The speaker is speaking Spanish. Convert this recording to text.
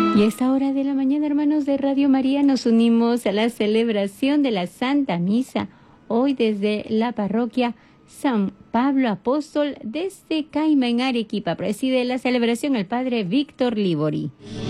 Y a esta hora de la mañana, hermanos de Radio María, nos unimos a la celebración de la Santa Misa, hoy desde la parroquia San Pablo Apóstol, desde Caima, en Arequipa. Preside la celebración el padre Víctor Libori.